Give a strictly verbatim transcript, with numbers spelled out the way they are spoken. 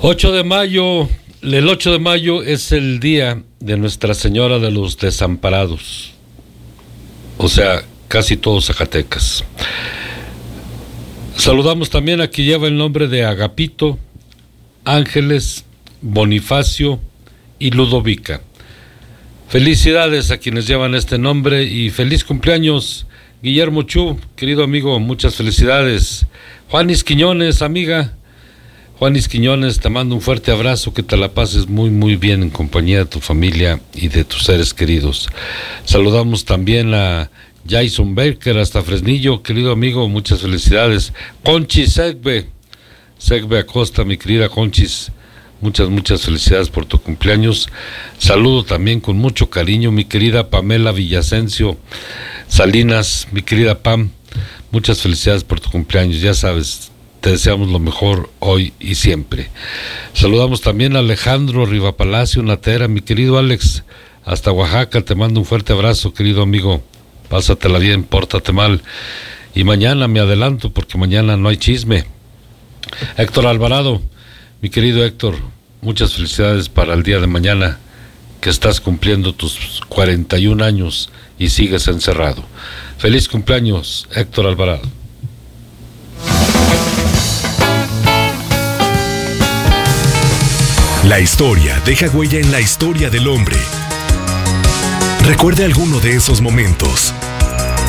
ocho de mayo, el ocho de mayo es el día de Nuestra Señora de los Desamparados, o sea, casi todos Zacatecas. Saludamos también a quien lleva el nombre de Agapito, Ángeles, Bonifacio y Ludovica. Felicidades a quienes llevan este nombre y feliz cumpleaños, Guillermo Chu, querido amigo, muchas felicidades. Juanis Quiñones, amiga, Juanis Quiñones, te mando un fuerte abrazo, que te la pases muy muy bien en compañía de tu familia y de tus seres queridos. Saludamos también a Jason Baker hasta Fresnillo, querido amigo, muchas felicidades. Conchis Segbe, Segbe Acosta, mi querida Conchis, muchas, muchas felicidades por tu cumpleaños. Saludo también con mucho cariño mi querida Pamela Villasencio Salinas, mi querida Pam, muchas felicidades por tu cumpleaños, ya sabes, te deseamos lo mejor hoy y siempre. Saludamos también a Alejandro Rivapalacio Natera, mi querido Alex, hasta Oaxaca, te mando un fuerte abrazo, querido amigo, pásatela bien, pórtate mal, y mañana me adelanto porque mañana no hay chisme. Héctor Alvarado, mi querido Héctor, muchas felicidades para el día de mañana, que estás cumpliendo tus cuarenta y un años y sigues encerrado. Feliz cumpleaños, Héctor Alvarado. La historia deja huella en la historia del hombre. Recuerde alguno de esos momentos